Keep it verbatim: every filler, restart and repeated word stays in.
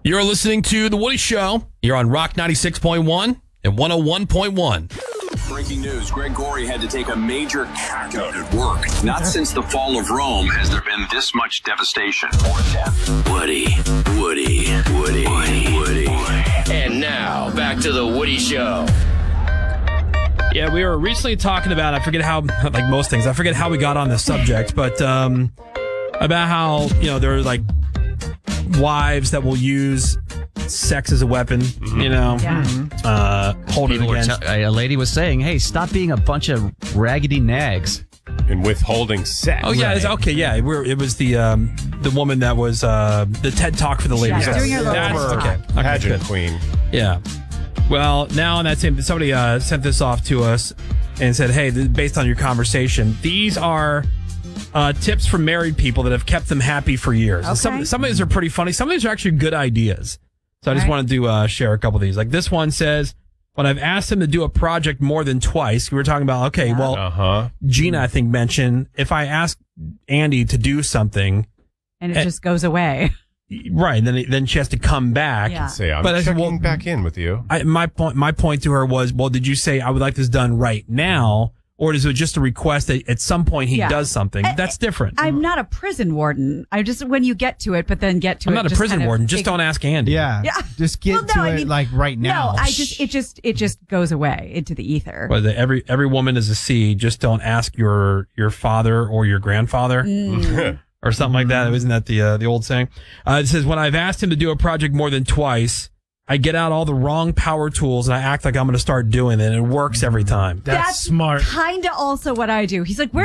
You're listening to The Woody Show. You're on Rock ninety-six point one and one oh one point one. Breaking news, Greg Gorey had to take a major cack out at work. Not since the fall of Rome has there been this much devastation or death. Woody, Woody, Woody, Woody, Woody. And now, back to The Woody Show. Yeah, we were recently talking about, I forget how, like most things, I forget how we got on this subject, but um, about how, you know, there are like wives that will use sex as a weapon, mm-hmm. you know, yeah. uh, hold it against. T- a lady was saying, hey, stop being a bunch of raggedy nags. And withholding sex. Oh, yeah. Right. It's, okay, yeah. We're, it was the um, the woman that was uh, the TED Talk for the ladies. Yeah, doing her little That's, TED okay. Talk. okay. Pageant good. queen. Yeah. Well, now on that same, somebody uh, sent this off to us and said, hey, this, based on your conversation, these are uh, tips from married people that have kept them happy for years. Okay. Some, some of these are pretty funny. Some of these are actually good ideas. So I just right. wanted to uh, share a couple of these. Like this one says, when I've asked him to do a project more than twice, we were talking about, okay, Yeah. well, Uh-huh. Gina, I think, mentioned if I ask Andy to do something, And it Eh. just goes away. right, then then she has to come back. Yeah. Say, I'm But I said, checking well- back in with you. I, my point, my point to her was, well, did you say I would like this done right now, or is it just a request that at some point he Yeah. does something? I- That's different. I'm not a prison warden. I just, when you get to it, but then get to I'm it. not a just prison kind of warden. Just fig- don't ask Andy. Yeah. Yeah. Just get Well, no, to I it mean, like right now. No, I just, it just, it just goes away into the ether. But the, every every woman is a seed. Just don't ask your your father or your grandfather. Mm. Or something like that. Isn't that the uh, the old saying? Uh, it says, when I've asked him to do a project more than twice, I get out all the wrong power tools and I act like I'm going to start doing it, and it works every time. That's smart. Kind of also what I do. He's like, where